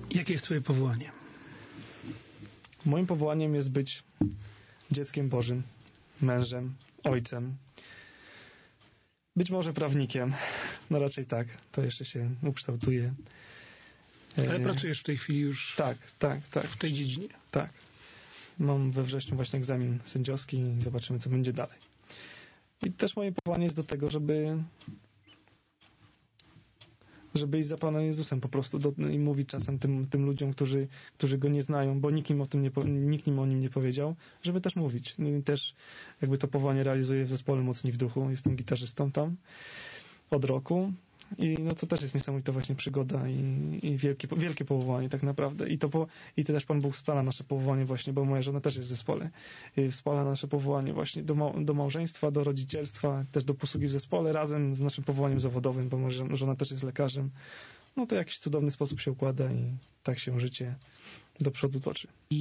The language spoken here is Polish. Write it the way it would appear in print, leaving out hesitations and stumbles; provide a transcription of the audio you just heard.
Jakie jest twoje powołanie? Moim powołaniem jest być dzieckiem Bożym, mężem, ojcem. Być może prawnikiem. No raczej tak. To jeszcze się ukształtuje. Ale pracujesz w tej chwili już tak. w tej dziedzinie. Tak. Mam we wrześniu właśnie egzamin sędziowski i zobaczymy, co będzie dalej. I też moje powołanie jest do tego, żeby iść za Panem Jezusem po prostu i mówić czasem tym ludziom, którzy Go nie znają, bo nikt im o Nim nie powiedział, żeby też mówić. I też jakby to powołanie realizuję w zespole Mocni w Duchu. Jestem gitarzystą tam od roku. I no to też jest niesamowita właśnie przygoda i wielkie powołanie tak naprawdę. I to też Pan Bóg scala nasze powołanie właśnie, bo moja żona też jest w zespole. I scala nasze powołanie właśnie do małżeństwa, do rodzicielstwa, też do posługi w zespole, razem z naszym powołaniem zawodowym, bo moja żona też jest lekarzem. No to w jakiś cudowny sposób się układa i tak się życie do przodu toczy.